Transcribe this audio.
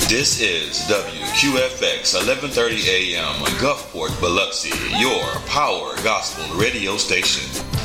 This is WQFX 1130 AM Gulfport, Biloxi, your power gospel radio station.